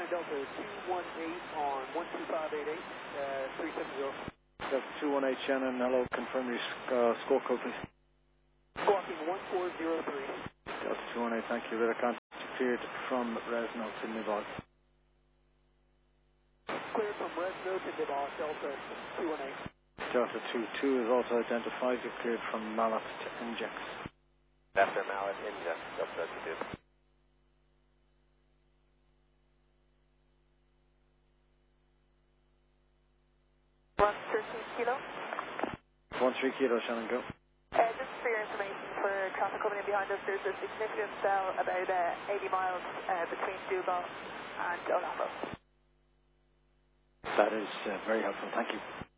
Delta 218 on 12588, 370. Delta 218 Shannon, hello, confirm your score code please. Squawking 1403. Delta 218, thank you. Radar contact cleared from Resno to Nibog. Cleared from Resno to Nibog, Delta 218. Delta 22 is also identified. You're cleared from Mallet to Injex. After Mallet, Injex, Delta 22. 13 kilo. 13 kilo, Shannon, go. Just for your information, for traffic coming in behind us, there's a significant cell about 80 miles between Dougal and Olafo. That is very helpful. Thank you.